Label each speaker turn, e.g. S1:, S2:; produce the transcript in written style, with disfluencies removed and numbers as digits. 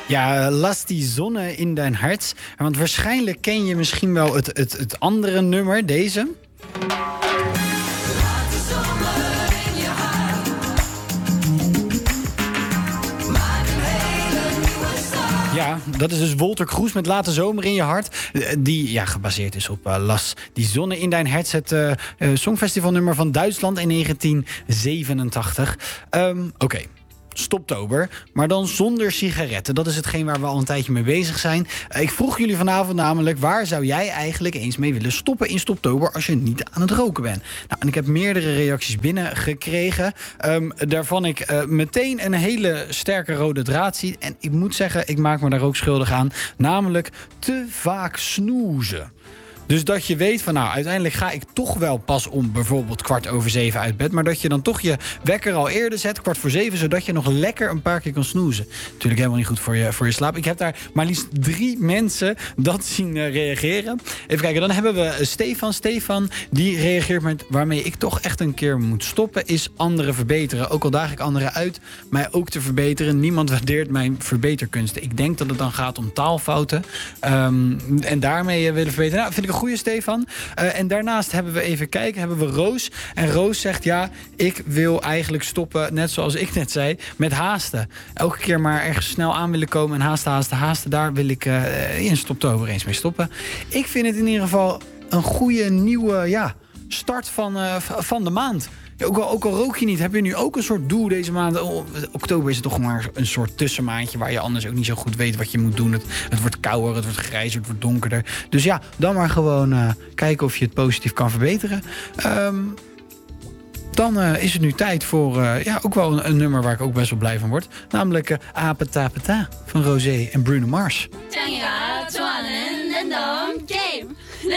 S1: Ja, Lass die Sonne in dein Hart. Want waarschijnlijk ken je misschien wel het andere nummer, deze. Ja, dat is dus Wolter Kroes met Laat de zomer in je hart. Die gebaseerd is op Lass die Sonne in dein Hart. Het songfestivalnummer van Duitsland in 1987. Oké. Stoptober, maar dan zonder sigaretten. Dat is hetgeen waar we al een tijdje mee bezig zijn. Ik vroeg jullie vanavond namelijk, waar zou jij eigenlijk eens mee willen stoppen in Stoptober als je niet aan het roken bent? Nou, en ik heb meerdere reacties binnengekregen. Daarvan ik meteen een hele sterke rode draad zie. En ik moet zeggen, ik maak me daar ook schuldig aan. Namelijk te vaak snoezen. Dus dat je weet van, nou, uiteindelijk ga ik toch wel pas om bijvoorbeeld 6:15 uit bed. Maar dat je dan toch je wekker al eerder zet, 6:15, zodat je nog lekker een paar keer kan snoezen. Natuurlijk helemaal niet goed voor je slaap. Ik heb daar maar liefst 3 mensen dat zien reageren. Even kijken, dan hebben we Stefan. Stefan, die reageert met, waarmee ik toch echt een keer moet stoppen, is anderen verbeteren. Ook al daag ik anderen uit, mij ook te verbeteren. Niemand waardeert mijn verbeterkunsten. Ik denk dat het dan gaat om taalfouten. En daarmee willen verbeteren. Nou, vind ik een goeie, Stefan. En daarnaast hebben we even kijken, hebben we Roos. En Roos zegt, ja, ik wil eigenlijk stoppen, net zoals ik net zei, met haasten. Elke keer maar ergens snel aan willen komen en haasten. Daar wil ik in Stoptober eens mee stoppen. Ik vind het in ieder geval een goede nieuwe start van de maand. Ja, ook al rook je niet, heb je nu ook een soort doel deze maand. Oktober is het toch maar een soort tussenmaandje waar je anders ook niet zo goed weet wat je moet doen. Het wordt kouder, het wordt grijzer, het wordt donkerder. Dus ja, dan maar gewoon kijken of je het positief kan verbeteren. Dan is het nu tijd voor ook wel een nummer waar ik ook best wel blij van word. Namelijk Apetapeta van Rosé en Bruno Mars.